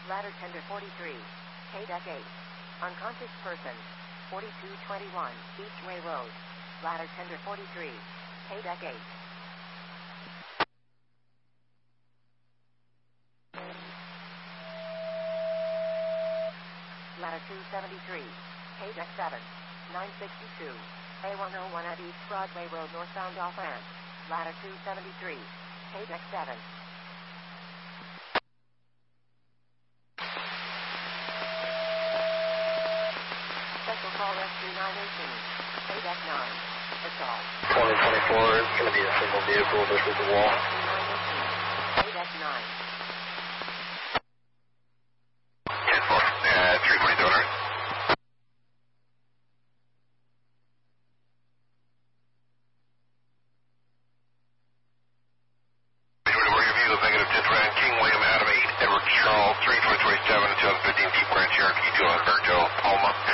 Ladder tender 43. K-Deck 8. Unconscious person. 4221 Beachway Road. Ladder tender 43. K-Deck 8. Ladder 273. K-Deck 7. 962. A101 at East Broadway Road northbound off ramp. Ladder 273. K-Deck 7. Special call rescue 918. K-Deck 9. Assault. 2024 is going to be a single vehicle versus the wall. 918. K-Deck 9. 340 donor. Negative 10 Rand, King William Adam 8, Edward Charles 3 2027 2015 Jeep Grand Cherokee 200 Joe Palma.